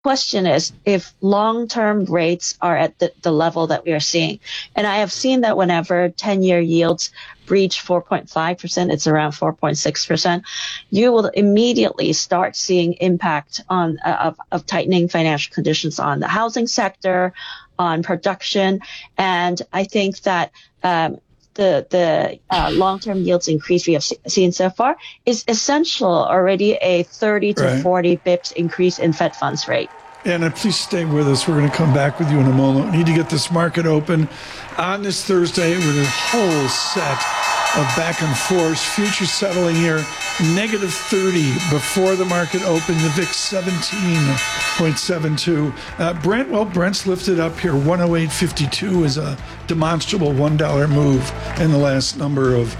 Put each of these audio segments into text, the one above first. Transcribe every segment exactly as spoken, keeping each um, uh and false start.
question is if long-term rates are at the, the level that we are seeing. And I have seen that whenever ten-year yields breach four point five percent, it's around four point six percent, you will immediately start seeing impact on uh, of, of tightening financial conditions on the housing sector, on production. And I think that um, the the uh, long-term yields increase we have seen so far is essential already a thirty to right. forty bips increase in Fed funds rate. Anna, please stay with us. We're going to come back with you in a moment. We need to get this market open on this Thursday with a whole set of back and forth. Futures settling here negative thirty before the market opened. The V I X seventeen point seven two. Uh, Brent, well, Brent's lifted up here. one oh eight fifty-two is a demonstrable one dollar move in the last number of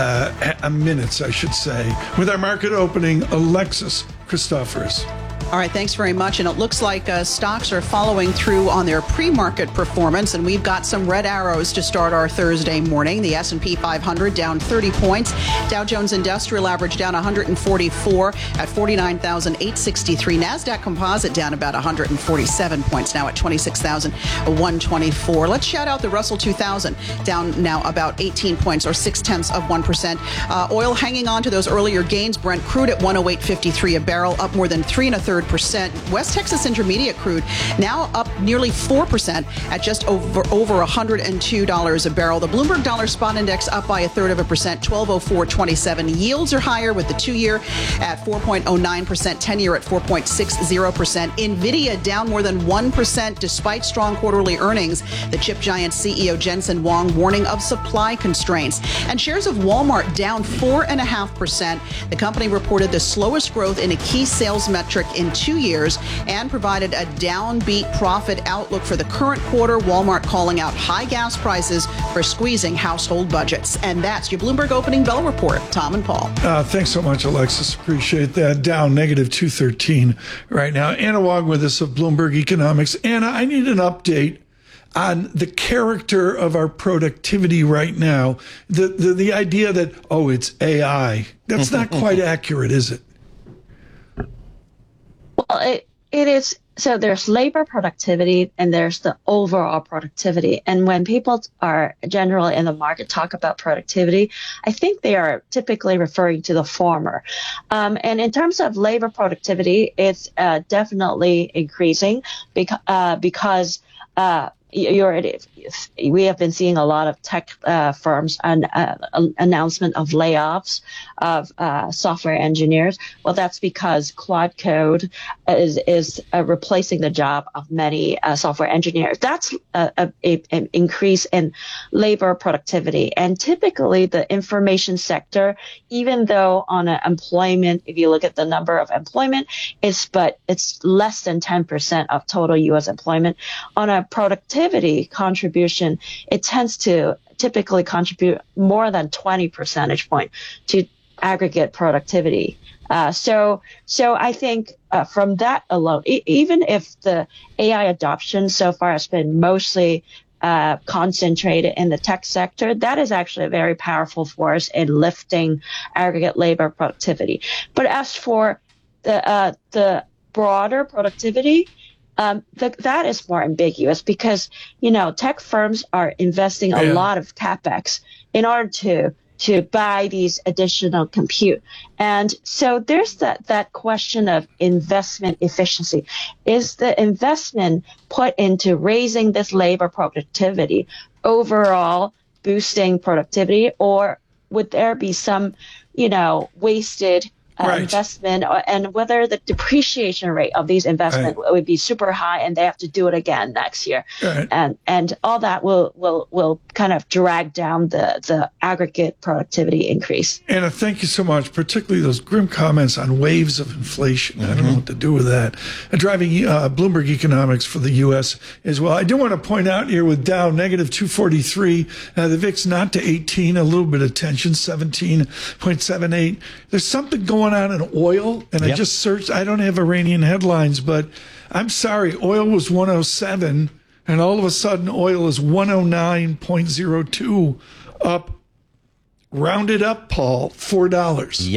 uh, minutes, I should say. With our market opening, Alexis Christoforous. All right, thanks very much. And it looks like uh, stocks are following through on their pre-market performance, and we've got some red arrows to start our Thursday morning. The S and P five hundred down thirty points. Dow Jones Industrial Average down one hundred forty-four at forty-nine thousand eight hundred sixty-three. NASDAQ Composite down about one hundred forty-seven points, now at twenty-six thousand one hundred twenty-four. Let's shout out the Russell two thousand, down now about eighteen points, or six-tenths of one percent. Uh, oil hanging on to those earlier gains. Brent crude at one oh eight fifty-three a barrel, up more than three and a third percent. West Texas Intermediate crude now up nearly four percent at just over over one hundred two dollars a barrel. The Bloomberg Dollar Spot Index up by a third of a percent, twelve oh four twenty-seven. Yields are higher with the two-year at four point oh nine percent, ten-year at four point six zero percent. Nvidia down more than one percent despite strong quarterly earnings. The chip giant C E O Jensen Huang warning of supply constraints. And shares of Walmart down four point five percent. The company reported the slowest growth in a key sales metric in two years and provided a downbeat profit outlook for the current quarter. Walmart calling out high gas prices for squeezing household budgets. And that's your Bloomberg Opening Bell Report. Tom and Paul. Uh, thanks so much, Alexis. Appreciate that. Down negative two thirteen right now. Anna Wong with us of Bloomberg Economics. Anna, I need an update on the character of our productivity right now. The, the, the idea that, oh, it's A I. That's not quite accurate, is it? Well, it, it is. So there's labor productivity and there's the overall productivity. And when people are generally in the market talk about productivity, I think they are typically referring to the former. Um, and in terms of labor productivity, it's uh, definitely increasing beca- uh, because uh, you're, we have been seeing a lot of tech uh, firms and uh, announcement of layoffs of uh, software engineers. Well, that's because Claude Code is is uh, replacing the job of many uh, software engineers. That's a, a, a, an increase in labor productivity. And typically, the information sector, even though on an employment, if you look at the number of employment, it's but it's less than ten percent of total U S employment. On a productivity contribution, it tends to typically contribute more than twenty percentage point to aggregate productivity. Uh, so, so I think uh, from that alone, e- even if the A I adoption so far has been mostly uh, concentrated in the tech sector, that is actually a very powerful force in lifting aggregate labor productivity. But as for the uh, the broader productivity, Um, th- that is more ambiguous because, you know, tech firms are investing a yeah. lot of capex in order to to buy these additional compute. And so there's that, that question of investment efficiency. Is the investment put into raising this labor productivity overall boosting productivity, or would there be some, you know, wasted Uh, right. investment, or, and whether the depreciation rate of these investments right. would be super high and they have to do it again next year. Right. And and all that will, will, will kind of drag down the, the aggregate productivity increase. Anna, thank you so much, particularly those grim comments on waves of inflation. Mm-hmm. I don't know what to do with that. And driving uh, Bloomberg Economics for the U S as well. I do want to point out here with Dow negative two forty-three, uh, the V I X not to eighteen, a little bit of tension, seventeen point seven eight. There's something going on in oil, and yep. I just searched. I don't have Iranian headlines, but I'm sorry, oil was one oh seven, and all of a sudden oil is one oh nine point oh two, up, rounded up, Paul, four dollars. Yep.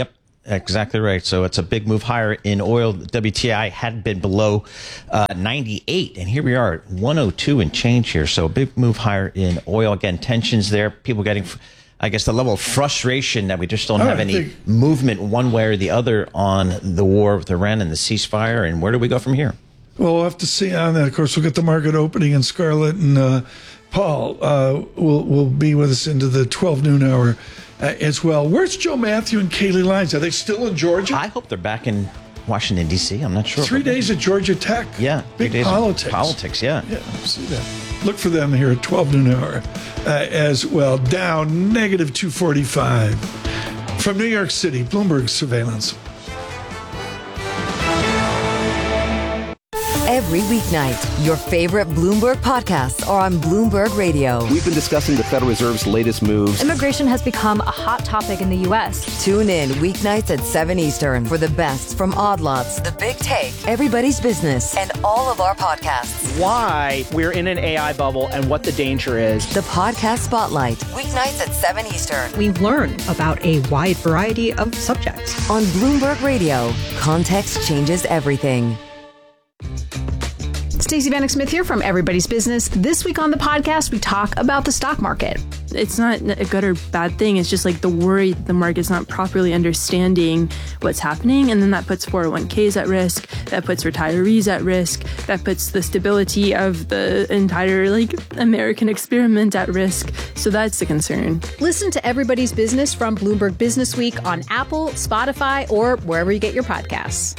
Exactly right. So it's a big move higher in oil. W T I had been below uh, ninety-eight, and here we are at one oh two and change here. So a big move higher in oil. Again, tensions there. People getting, I guess, the level of frustration that we just don't have any movement one way or the other on the war with Iran and the ceasefire. And where do we go from here? Well, we'll have to see on that. Of course, we'll get the market opening, and Scarlett and uh, Paul uh, will will be with us into the twelve noon hour uh, as well. Where's Joe Matthew and Kaylee Lyons? Are they still in Georgia? I hope they're back in Washington, D C. I'm not sure. Three days at Georgia Tech. Yeah. Big days politics. Politics, yeah. Yeah, see that. Look for them here at twelve noon hour uh, as well. Down negative two forty-five. From New York City, Bloomberg Surveillance. Every weeknight, your favorite Bloomberg podcasts are on Bloomberg Radio. We've been discussing the Federal Reserve's latest moves. Immigration has become a hot topic in the U S. Tune in weeknights at seven Eastern for the best from Odd Lots, The Big Take, Everybody's Business, and all of our podcasts. Why we're in an A I bubble and what the danger is. The Podcast Spotlight, weeknights at seven Eastern. We learn about a wide variety of subjects. On Bloomberg Radio, context changes everything. Stacey Vanek Smith here from Everybody's Business. This week on the podcast, we talk about the stock market. It's not a good or bad thing. It's just like the worry the market's not properly understanding what's happening. And then that puts four oh one k's at risk. That puts retirees at risk. That puts the stability of the entire like American experiment at risk. So that's the concern. Listen to Everybody's Business from Bloomberg Business Week on Apple, Spotify, or wherever you get your podcasts.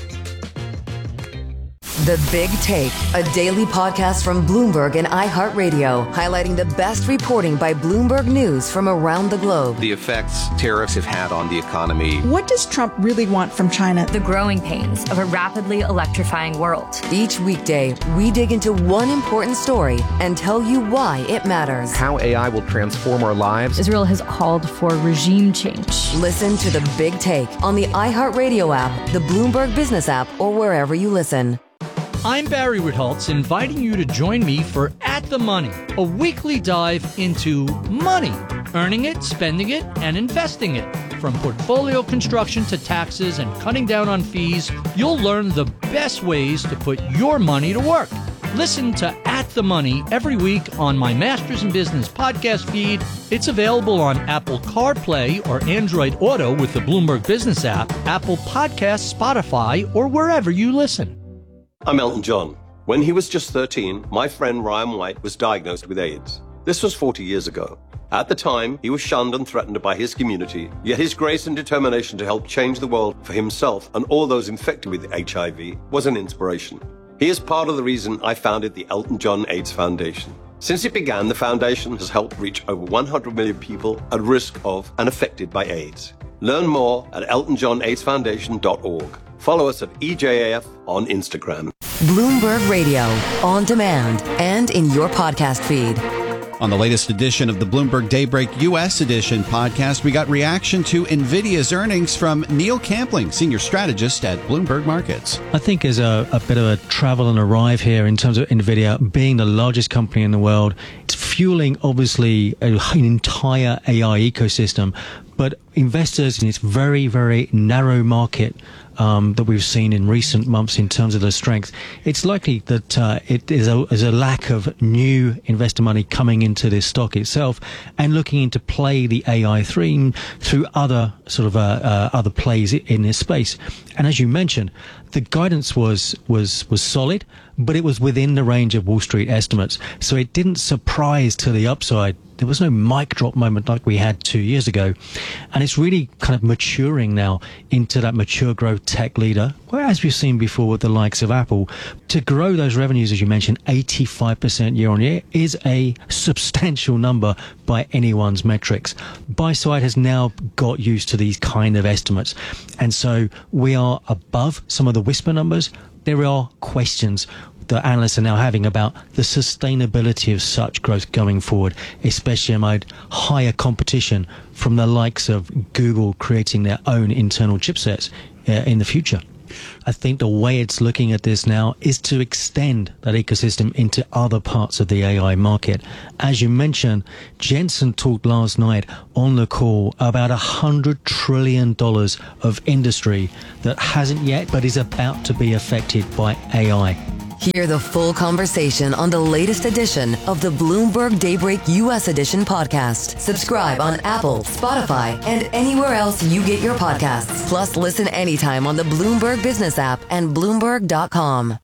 The Big Take, a daily podcast from Bloomberg and iHeartRadio, highlighting the best reporting by Bloomberg News from around the globe. The effects tariffs have had on the economy. What does Trump really want from China? The growing pains of a rapidly electrifying world. Each weekday, we dig into one important story and tell you why it matters. How A I will transform our lives. Israel has called for regime change. Listen to The Big Take on the iHeartRadio app, the Bloomberg Business app, or wherever you listen. I'm Barry Ritholtz, inviting you to join me for At the Money, a weekly dive into money, earning it, spending it, and investing it. From portfolio construction to taxes and cutting down on fees, you'll learn the best ways to put your money to work. Listen to At the Money every week on my Masters in Business podcast feed. It's available on Apple CarPlay or Android Auto with the Bloomberg Business app, Apple Podcasts, Spotify, or wherever you listen. I'm Elton John. When he was just thirteen, my friend Ryan White was diagnosed with AIDS. This was forty years ago. At the time, he was shunned and threatened by his community, yet his grace and determination to help change the world for himself and all those infected with H I V was an inspiration. He is part of the reason I founded the Elton John AIDS Foundation. Since it began, the foundation has helped reach over one hundred million people at risk of and affected by AIDS. Learn more at elton john aids foundation dot org. Follow us at E J A F on Instagram. Bloomberg Radio, on demand, and in your podcast feed. On the latest edition of the Bloomberg Daybreak U S Edition podcast, we got reaction to NVIDIA's earnings from Neil Campling, senior strategist at Bloomberg Markets. I think there's a, a bit of a travel and arrive here in terms of NVIDIA being the largest company in the world. It's fueling, obviously, a, an entire A I ecosystem, but investors in its very, very narrow market Um, that we've seen in recent months in terms of the strength, it's likely that uh, it is a, is a lack of new investor money coming into this stock itself and looking into play the A I theme through other sort of uh, uh, other plays in this space. And as you mentioned, the guidance was was was solid, but it was within the range of Wall Street estimates, so it didn't surprise to the upside. There was no mic drop moment like we had two years ago. And it's really kind of maturing now into that mature growth tech leader, where, as we've seen before with the likes of Apple, to grow those revenues, as you mentioned, eighty-five percent year on year is a substantial number by anyone's metrics. Buy side has now got used to these kind of estimates. And so we are above some of the whisper numbers. There are questions that analysts are now having about the sustainability of such growth going forward, especially amid higher competition from the likes of Google creating their own internal chipsets uh, in the future. I think the way it's looking at this now is to extend that ecosystem into other parts of the A I market. As you mentioned, Jensen talked last night on the call about one hundred trillion dollars of industry that hasn't yet but is about to be affected by A I. Hear the full conversation on the latest edition of the Bloomberg Daybreak U S Edition podcast. Subscribe on Apple, Spotify, and anywhere else you get your podcasts. Plus, listen anytime on the Bloomberg Business app and Bloomberg dot com.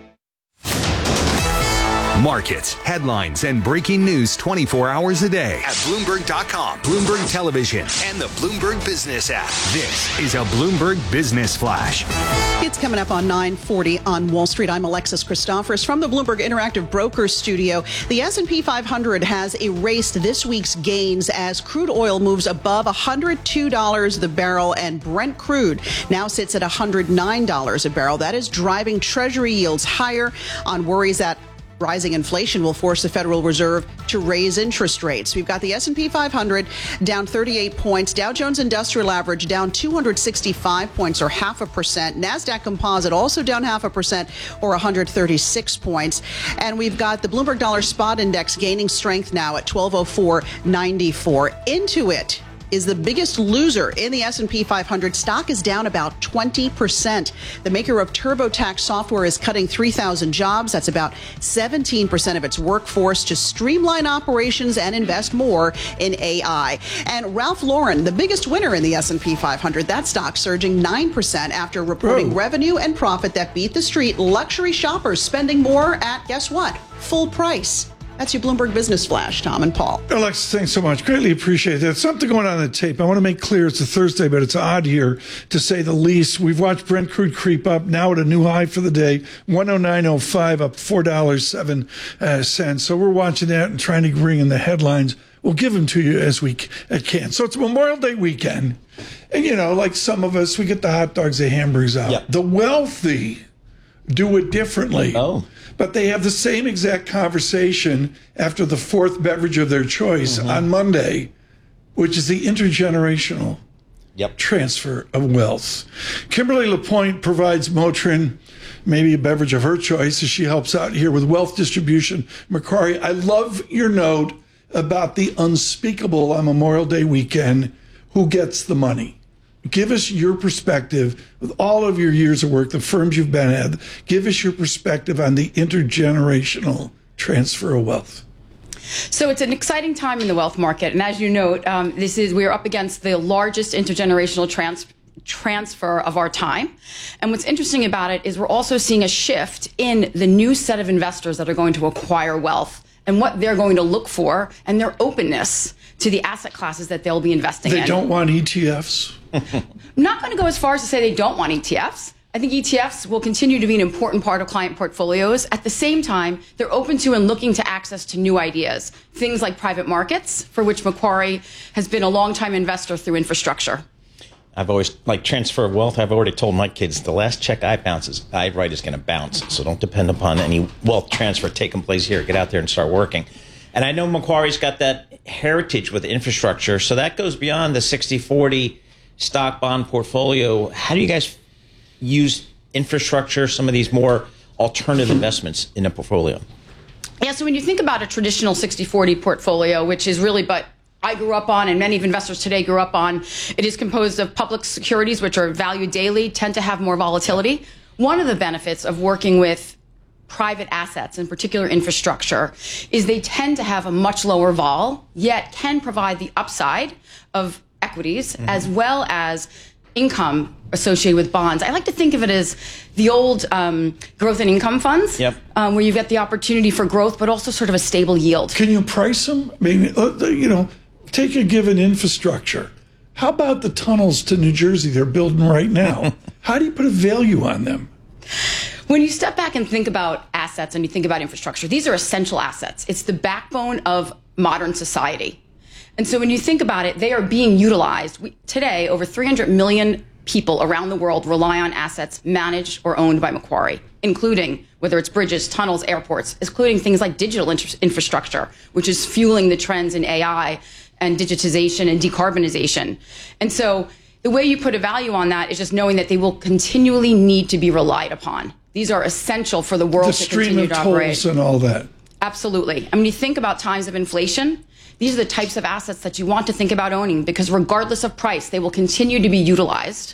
Markets, headlines, and breaking news twenty-four hours a day at Bloomberg dot com, Bloomberg Television, and the Bloomberg Business app. This is a Bloomberg Business Flash. It's coming up on nine forty on Wall Street. I'm Alexis Christophorus from the Bloomberg Interactive Brokers studio. The S and P five hundred has erased this week's gains as crude oil moves above one hundred two dollars the barrel, and Brent crude now sits at one hundred nine dollars a barrel. That is driving Treasury yields higher on worries that rising inflation will force the Federal Reserve to raise interest rates. We've got the S and P five hundred down thirty-eight points, Dow Jones Industrial Average down two hundred sixty-five points or half a percent, NASDAQ Composite also down half a percent or one hundred thirty-six points. And we've got the Bloomberg Dollar Spot Index gaining strength now at twelve oh four ninety-four. Intuit is the biggest loser in the S and P five hundred. Stock is down about twenty percent. The maker of TurboTax software is cutting three thousand jobs. That's about seventeen percent of its workforce to streamline operations and invest more in A I. And Ralph Lauren, the biggest winner in the S and P five hundred, that stock surging nine percent after reporting Whoa. revenue and profit that beat the street. Luxury shoppers spending more at, guess what, full price. That's your Bloomberg Business Flash, Tom and Paul. Alexis, thanks so much. Greatly appreciate that. Something going on in the tape. I want to make clear it's a Thursday, but it's odd here, to say the least. We've watched Brent crude creep up, now at a new high for the day, one oh nine oh five, up four dollars and seven cents. So we're watching that and trying to bring in the headlines. We'll give them to you as we can. So it's Memorial Day weekend. And, you know, like some of us, we get the hot dogs, the hamburgers out. Yep. The wealthy do it differently. Oh. But they have the same exact conversation after the fourth beverage of their choice mm-hmm. on Monday, which is the intergenerational yep. transfer of wealth. Kimberly LaPointe provides Motrin, maybe a beverage of her choice, as she helps out here with wealth distribution. Macquarie, I love your note about the unspeakable on Memorial Day weekend. Who gets the money? Give us your perspective with all of your years of work, the firms you've been at. Give us your perspective on the intergenerational transfer of wealth. So it's an exciting time in the wealth market. And as you note, um, this is we're up against the largest intergenerational trans transfer of our time. And what's interesting about it is we're also seeing a shift in the new set of investors that are going to acquire wealth and what they're going to look for and their openness to the asset classes that they'll be investing they in. They don't want E T Fs? I'm not going to go as far as to say they don't want E T Fs. I think E T Fs will continue to be an important part of client portfolios. At the same time, they're open to and looking to access to new ideas. Things like private markets, for which Macquarie has been a longtime investor through infrastructure. I've always, like transfer of wealth, I've already told my kids the last check I bounces, I write is going to bounce. So don't depend upon any wealth transfer taking place here. Get out there and start working. And I know Macquarie's got that heritage with infrastructure. So that goes beyond the sixty forty stock bond portfolio. How do you guys use infrastructure, some of these more alternative investments in a portfolio? Yeah, so when you think about a traditional sixty forty portfolio, which is really but I grew up on and many of investors today grew up on, it is composed of public securities, which are valued daily, tend to have more volatility. One of the benefits of working with private assets, in particular infrastructure, is they tend to have a much lower vol, yet can provide the upside of equities mm-hmm. as well as income associated with bonds. I like to think of it as the old um, growth and income funds, yep. um, where you get the opportunity for growth, but also sort of a stable yield. Can you price them? I mean, you know, take a given infrastructure. How about the tunnels to New Jersey they're building right now? How do you put a value on them? When you step back and think about assets and you think about infrastructure, these are essential assets. It's the backbone of modern society. And so when you think about it, they are being utilized. We, today, over three hundred million people around the world rely on assets managed or owned by Macquarie, including whether it's bridges, tunnels, airports, including things like digital inter- infrastructure, which is fueling the trends in A I and digitization and decarbonization. And so The way you put a value on that is just knowing that they will continually need to be relied upon. These are essential for the world the to stream continue of to tolls operate. And all that. Absolutely. I mean, you think about times of inflation, these are the types of assets that you want to think about owning because regardless of price, they will continue to be utilized.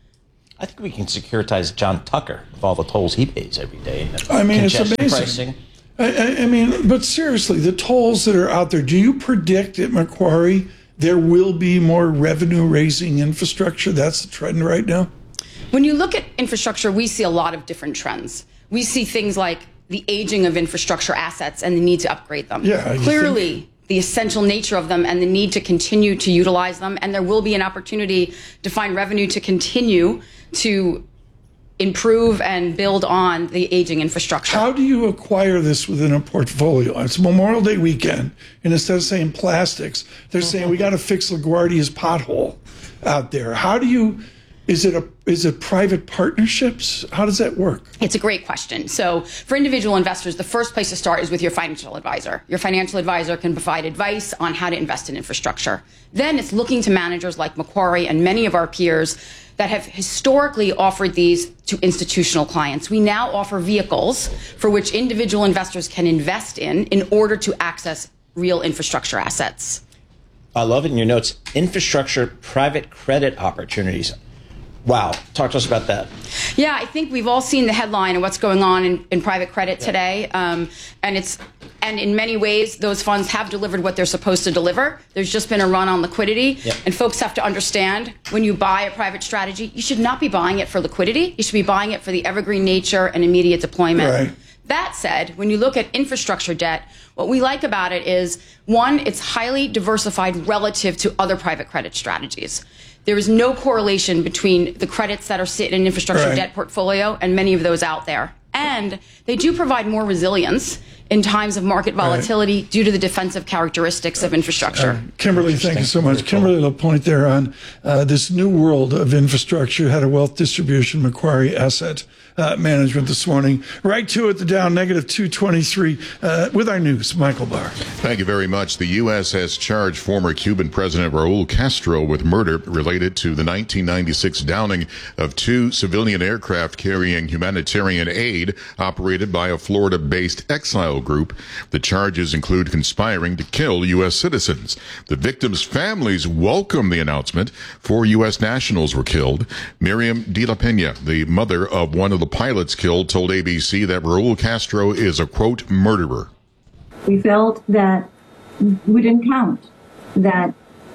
I think we can securitize John Tucker with all the tolls he pays every day. I mean, it's amazing. Pricing. I, I, I mean, but seriously, the tolls that are out there, do you predict at Macquarie there will be more revenue-raising infrastructure? That's the trend right now? When you look at infrastructure, we see a lot of different trends. We see things like the aging of infrastructure assets and the need to upgrade them. Yeah, Clearly, think- the essential nature of them and the need to continue to utilize them. And there will be an opportunity to find revenue to continue to improve and build on the aging infrastructure. How do you acquire this within a portfolio? It's Memorial Day weekend, and instead of saying plastics, they're mm-hmm. saying we got to fix LaGuardia's pothole out there. How do you... Is it a is it private partnerships? How does that work? It's a great question. So for individual investors, the first place to start is with your financial advisor. Your financial advisor can provide advice on how to invest in infrastructure. Then it's looking to managers like Macquarie and many of our peers that have historically offered these to institutional clients. We now offer vehicles for which individual investors can invest in in order to access real infrastructure assets. I love it in your notes. Infrastructure private credit opportunities. Wow. Talk to us about that. Yeah, I think we've all seen the headline of what's going on in, in private credit today. Um, and it's and in many ways, those funds have delivered what they're supposed to deliver. There's just been a run on liquidity. Yep. And folks have to understand when you buy a private strategy, you should not be buying it for liquidity. You should be buying it for the evergreen nature and immediate deployment. Right. That said, when you look at infrastructure debt, what we like about it is, one, it's highly diversified relative to other private credit strategies. There is no correlation between the credits that are sitting in an infrastructure right. debt portfolio and many of those out there. And they do provide more resilience in times of market volatility right. due to the defensive characteristics of infrastructure. Uh, Kimberly, thank you so much. Kimberly LaPointe there on uh, this new world of infrastructure, head of wealth distribution, Macquarie Asset uh, Management this morning. Right to it, the Dow negative two twenty-three uh, with our news. Michael Barr. Thank you very much. The U S has charged former Cuban President Raul Castro with murder related to the nineteen ninety-six downing of two civilian aircraft carrying humanitarian aid operated by a Florida-based exile group. The charges include conspiring to kill U S citizens. The victims' families welcome the announcement. Four U S nationals were killed. Miriam De La Pena, the mother of one of the pilots killed, told A B C that Raul Castro is a, quote, murderer. We felt that we didn't count, that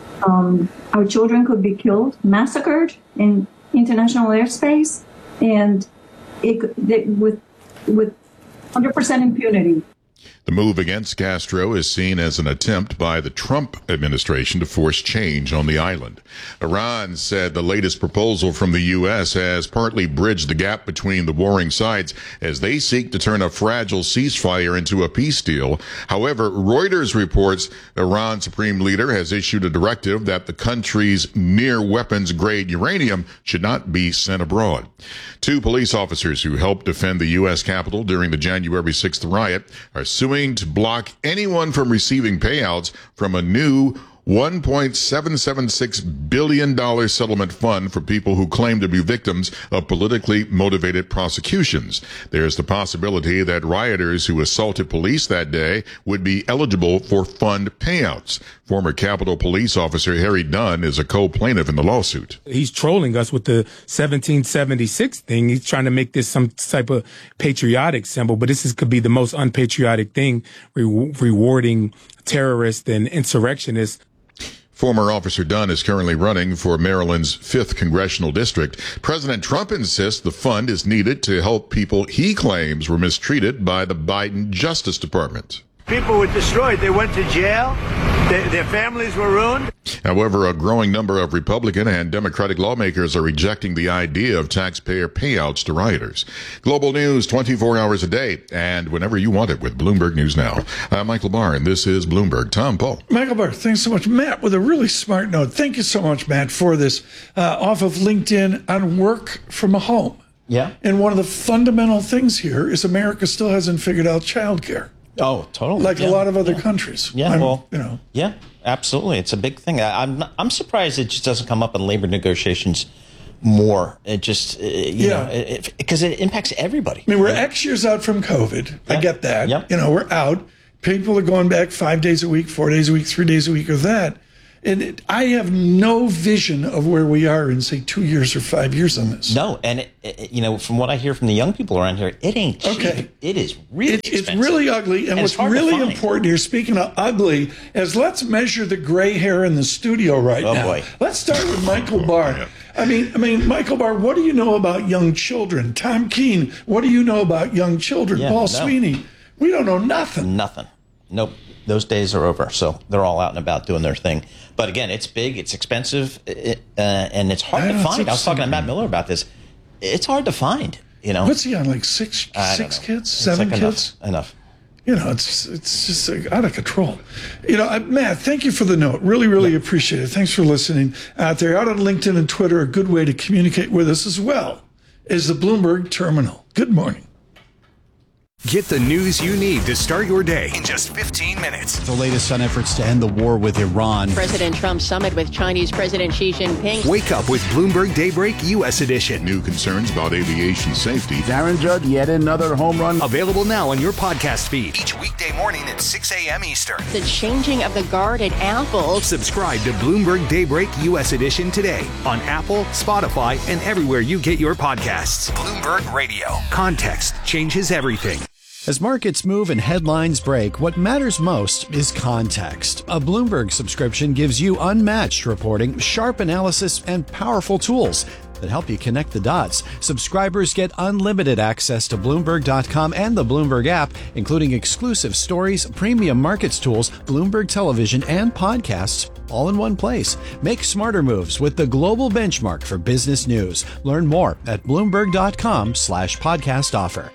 um, our children could be killed, massacred in international airspace, and it, it, with with one hundred percent impunity. The move against Castro is seen as an attempt by the Trump administration to force change on the island. Iran said the latest proposal from the U S has partly bridged the gap between the warring sides as they seek to turn a fragile ceasefire into a peace deal. However, Reuters reports Iran's supreme leader has issued a directive that the country's near weapons-grade uranium should not be sent abroad. Two police officers who helped defend the U S Capitol during the January sixth riot are suing to block anyone from receiving payouts from a new one point seven seven six billion dollars settlement fund for people who claim to be victims of politically motivated prosecutions. There's the possibility that rioters who assaulted police that day would be eligible for fund payouts. Former Capitol Police Officer Harry Dunn is a co-plaintiff in the lawsuit. He's trolling us with the seventeen seventy-six thing. He's trying to make this some type of patriotic symbol, but this is, could be the most unpatriotic thing, re- rewarding terrorists and insurrectionists. Former Officer Dunn is currently running for Maryland's fifth congressional district. President Trump insists the fund is needed to help people he claims were mistreated by the Biden Justice Department. People were destroyed. They went to jail. They, their families were ruined. However, a growing number of Republican and Democratic lawmakers are rejecting the idea of taxpayer payouts to rioters. Global news twenty-four hours a day and whenever you want it with Bloomberg News Now. I'm Michael Barr, and this is Bloomberg. Tom Paul. Michael Barr, thanks so much. Matt, with a really smart note. Thank you so much, Matt, for this uh, off of LinkedIn on work from home. Yeah. And one of the fundamental things here is America still hasn't figured out childcare. Oh, totally. Like yeah. a lot of other yeah. countries. Yeah, I'm, well, you know. Yeah, absolutely. It's a big thing. I, I'm not, I'm surprised it just doesn't come up in labor negotiations more. It just, uh, you Yeah. know, because it, it impacts everybody. I mean, we're X years out from COVID. I Yep. get that. Yep. You know, we're out. People are going back five days a week, four days a week, three days a week, or that. And it, I have no vision of where we are in, say, two years or five years on this. No, and it, it, you know, from what I hear from the young people around here, it ain't cheap. Okay. It is really It, it's expensive. really ugly. And, And it's what's hard to really find. important here, speaking of ugly, is let's measure the gray hair in the studio right Oh, now. boy. Let's start with Michael Barr. I mean, I mean, Michael Barr, what do you know about young children? Tom Keene, what do you know about young children? Yeah, Paul no. Sweeney, we don't know nothing. Nothing. Nope. Those days are over. So they're all out and about doing their thing. But again, it's big, it's expensive, it, uh, and it's hard I to know, find. it's I was talking to upsetting. Matt Miller about this. It's hard to find, you know. What's he on, like six, I don't six know. kids, It's seven like kids? Enough. enough. You know, it's it's just like out of control. You know, I, Matt, thank you for the note. Really, really appreciate it. Thanks for listening out there. Out on LinkedIn and Twitter, a good way to communicate with us as well is the Bloomberg Terminal. Good morning. Get the news you need to start your day in just fifteen minutes. The latest on efforts to end the war with Iran. President Trump's summit with Chinese President Xi Jinping. Wake up with Bloomberg Daybreak U S Edition. New concerns about aviation safety. Darren Judd, yet another home run. Available now on your podcast feed each weekday morning at six a.m. Eastern. The changing of the guard at Apple. Subscribe to Bloomberg Daybreak U S Edition today on Apple, Spotify, and everywhere you get your podcasts. Bloomberg Radio. Context changes everything. As markets move and headlines break, what matters most is context. A Bloomberg subscription gives you unmatched reporting, sharp analysis, and powerful tools that help you connect the dots. Subscribers get unlimited access to Bloomberg dot com and the Bloomberg app, including exclusive stories, premium markets tools, Bloomberg television, and podcasts, all in one place. Make smarter moves with the global benchmark for business news. Learn more at Bloomberg dot com slash podcast offer.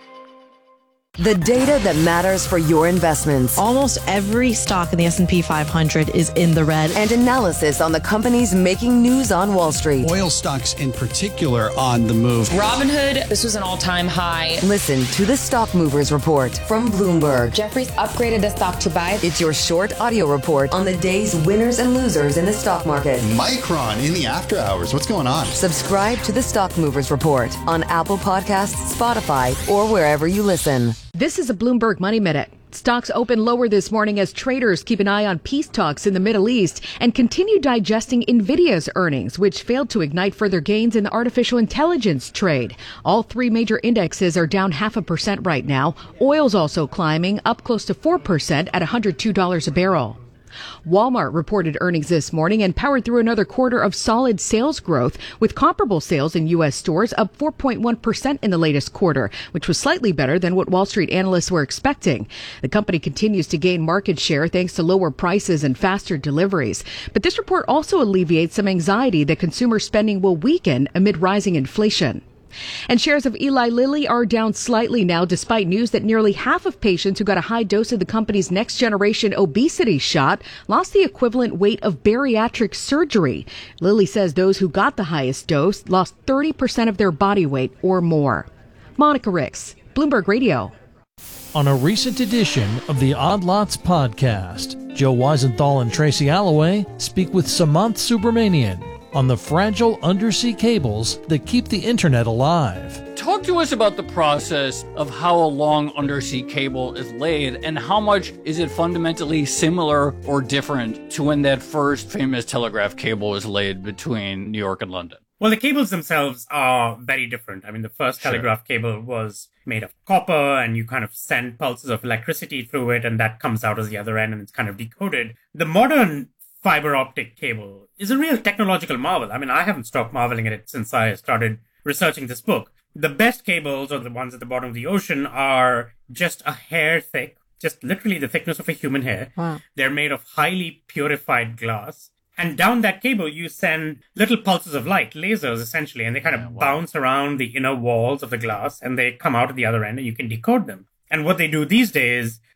The data that matters for your investments. Almost every stock in the S and P five hundred is in the red. And analysis on the companies making news on Wall Street. Oil stocks in particular on the move. Robinhood, this was an all-time high. Listen to the Stock Movers Report from Bloomberg. Jefferies upgraded the stock to buy. It's your short audio report on the day's winners and losers in the stock market. Micron in the after hours. What's going on? Subscribe to the Stock Movers Report on Apple Podcasts, Spotify, or wherever you listen. This is a Bloomberg Money Minute. Stocks open lower this morning as traders keep an eye on peace talks in the Middle East and continue digesting Nvidia's earnings, which failed to ignite further gains in the artificial intelligence trade. All three major indexes are down half a percent right now. Oil's also climbing, up close to four percent at one hundred two dollars a barrel. Walmart reported earnings this morning and powered through another quarter of solid sales growth, with comparable sales in U S stores up four point one percent in the latest quarter, which was slightly better than what Wall Street analysts were expecting. The company continues to gain market share thanks to lower prices and faster deliveries. But this report also alleviates some anxiety that consumer spending will weaken amid rising inflation. And shares of Eli Lilly are down slightly now, despite news that nearly half of patients who got a high dose of the company's next generation obesity shot lost the equivalent weight of bariatric surgery. Lilly says those who got the highest dose lost thirty percent of their body weight or more. Monica Ricks, Bloomberg Radio. On a recent edition of the Odd Lots podcast, Joe Weisenthal and Tracy Alloway speak with Samanth Subramanian on the fragile undersea cables that keep the internet alive. Talk to us about the process of how a long undersea cable is laid, and how much is it fundamentally similar or different to when that first famous telegraph cable was laid between New York and London? Well, the cables themselves are very different. I mean, the first Sure. telegraph cable was made of copper, and you kind of send pulses of electricity through it, and that comes out as the other end, and it's kind of decoded. The modern fiber optic cable is a real technological marvel. I mean, I haven't stopped marveling at it since I started researching this book. The best cables, or the ones at the bottom of the ocean, are just a hair thick, just literally the thickness of a human hair. Wow. They're made of highly purified glass. And down that cable, you send little pulses of light, lasers essentially, and they kind of Yeah, wow. bounce around the inner walls of the glass, and they come out at the other end, and you can decode them. And what they do these days,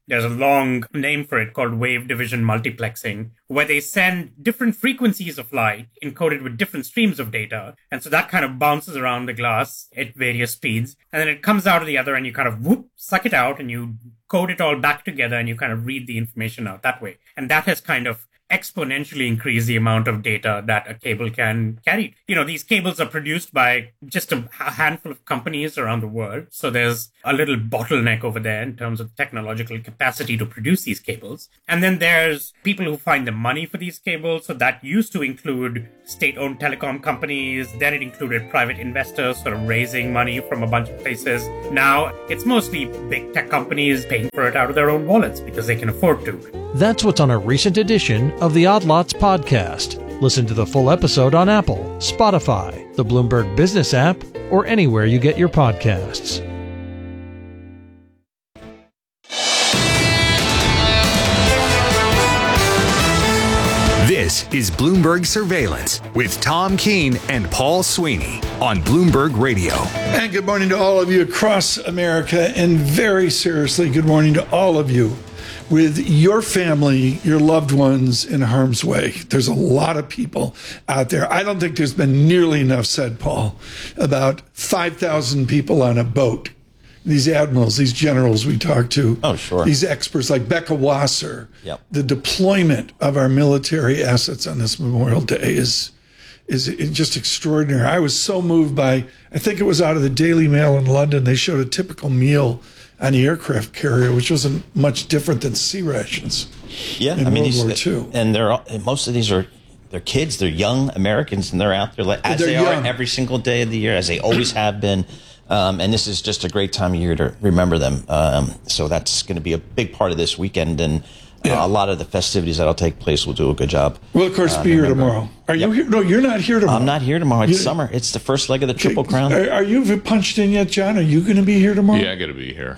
there's a long name for it called wave division multiplexing, where they send different frequencies of light encoded with different streams of data. And so that kind of bounces around the glass at various speeds. And then it comes out of the other and you kind of whoop, suck it out and you code it all back together and you kind of read the information out that way. And that has kind of exponentially increase the amount of data that a cable can carry. You know, these cables are produced by just a handful of companies around the world. So there's a little bottleneck over there in terms of technological capacity to produce these cables. And then there's people who find the money for these cables. So that used to include state-owned telecom companies. Then it included private investors sort of raising money from a bunch of places. Now it's mostly big tech companies paying for it out of their own wallets because they can afford to. That's what's on a recent edition of the Odd Lots podcast. Listen to the full episode on Apple, Spotify, the Bloomberg Business app, or anywhere you get your podcasts. This is Bloomberg Surveillance with Tom Keene and Paul Sweeney on Bloomberg Radio. And good morning to all of you across America, and very seriously, good morning to all of you with your family, your loved ones in harm's way. There's a lot of people out there. I don't think there's been nearly enough said, Paul, about five thousand people on a boat. These admirals, these generals we talked to. Oh, sure. These experts like Becca Wasser. Yep. The deployment of our military assets on this Memorial Day is is just extraordinary. I was so moved by, I think it was out of the Daily Mail in London, they showed a typical meal on the aircraft carrier, which wasn't much different than sea rations. Yeah, in I mean, World these, War Two. And they're all, most of these are they're kids, they're young Americans, and they're out there like, as They're they young. are every single day of the year, as they always have been. Um, and this is just a great time of year to remember them. Um, so that's going to be a big part of this weekend, and Yeah. uh, a lot of the festivities that'll take place will do a good job. We'll, of course, uh, be here remember. tomorrow. Are Yep. you here? No, you're not here tomorrow. I'm not here tomorrow. It's You- summer. It's the first leg of the Triple Crown. Are, are you punched in yet, John? Are you going to be here tomorrow? Yeah, I got to be here.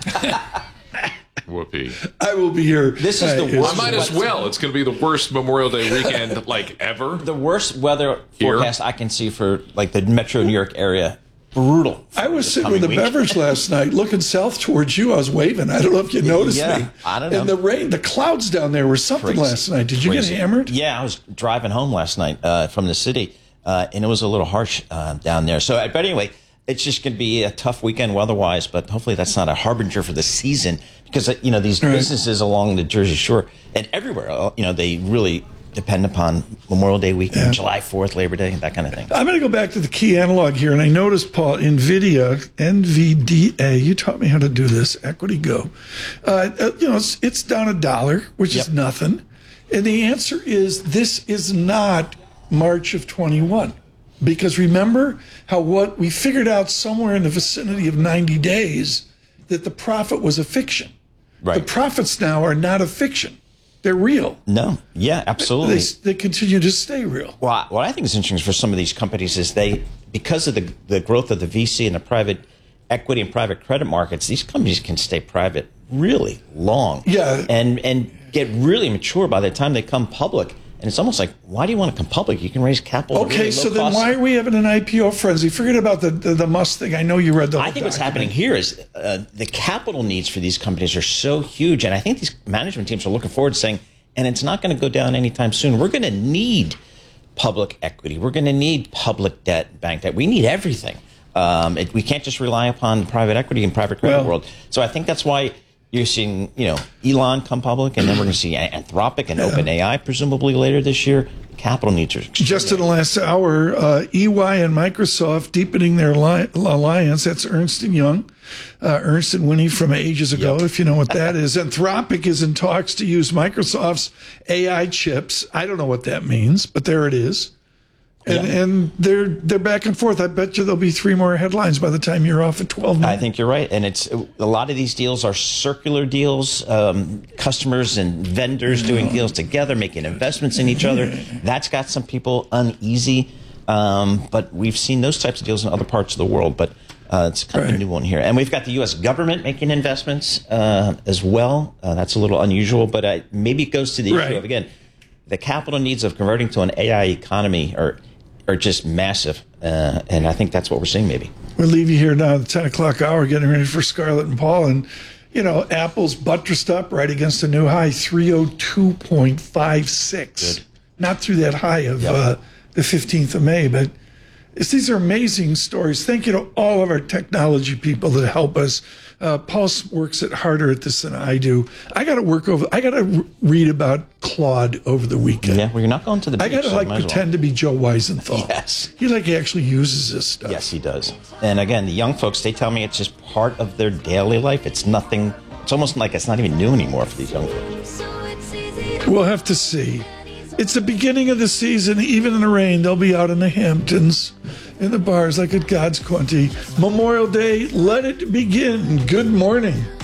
Whoopee. I will be here. This is the Uh, worst. I might as well. It's going to be the worst Memorial Day weekend like ever. The worst weather Here? forecast I can see for like the Metro New York area. Brutal. I was this sitting with a coming week. beverage last night, looking south towards you. I was waving. I don't know if you noticed Yeah, me. I don't know. And the rain, the clouds down there were something Crazy. last night. Did you Crazy. get hammered? Yeah, I was driving home last night uh, from the city, uh, and it was a little harsh uh, down there. So, but anyway, it's just going to be a tough weekend weather-wise, but hopefully that's not a harbinger for the season because, uh, you know, these Right. businesses along the Jersey Shore and everywhere, uh, you know, they really depend upon Memorial Day weekend, Yeah. July fourth, Labor Day, that kind of thing. I'm going to go back to the key analog here, and I noticed, Paul, NVIDIA, N V D A, you taught me how to do this, Equity Go. Uh, uh, you know, it's, it's down a dollar, which Yep. is nothing. And the answer is this is not March of twenty-one. Because remember how what we figured out somewhere in the vicinity of ninety days that the profit was a fiction. Right. The profits now are not a fiction. They're real. No, yeah, absolutely. They, they continue to stay real. Well, what I think is interesting for some of these companies is they, because of the the growth of the V C and the private equity and private credit markets, these companies can stay private really long. Yeah. And and get really mature by the time they come public. And it's almost like, why do you want to come public? You can raise capital. at Okay, really so low then cost. why are we having an I P O frenzy? Forget about the the, the Musk thing. I know you read the whole I think what's document. happening here is uh, the capital needs for these companies are so huge. And I think these management teams are looking forward to saying, and it's not going to go down anytime soon. We're going to need public equity. We're going to need public debt, bank debt. We need everything. Um, it, we can't just rely upon the private equity and private credit Well- world. So I think that's why you're seeing, you know, Elon come public, and then we're going to see Anthropic and OpenAI presumably later this year. Capital needs are Just in the last hour, uh, E Y and Microsoft deepening their li- alliance. That's Ernst and Young, uh, Ernst and Winnie from ages ago, if you know what that is. Anthropic is in talks to use Microsoft's A I chips. I don't know what that means, but there it is. And, Yeah. and they're they're back and forth. I bet you there'll be three more headlines by the time you're off at twelve I minutes. think you're right, and it's a lot of these deals are circular deals. Um, customers and vendors doing deals together, making investments in each other. That's got some people uneasy, um, but we've seen those types of deals in other parts of the world. But uh, it's kind of a new one here, and we've got the U S government making investments uh, as well. Uh, that's a little unusual, but uh, maybe it goes to the Right. issue of again the capital needs of converting to an A I economy are are just massive, uh, and I think that's what we're seeing maybe. We'll leave you here now at the ten o'clock hour, getting ready for Scarlett and Paul. And you know, Apple's buttressed up right against a new high, three oh two point five six. Good. Not through that high of yep. uh, the fifteenth of May, but it's, these are amazing stories. Thank you to all of our technology people that help us. Uh, Paul works it harder at this than I do. I got to work over. I got to re- read about Claude over the weekend. Yeah, well, you're not going to the beach. I got to so like pretend well. to be Joe Weisenthal. Yes, he like actually uses this stuff. Yes, he does. And again, the young folks, they tell me it's just part of their daily life. It's nothing. It's almost like it's not even new anymore for these young folks. We'll have to see. It's the beginning of the season. Even in the rain, they'll be out in the Hamptons, in the bars like at God's Quinty. Memorial Day, let it begin. Good morning.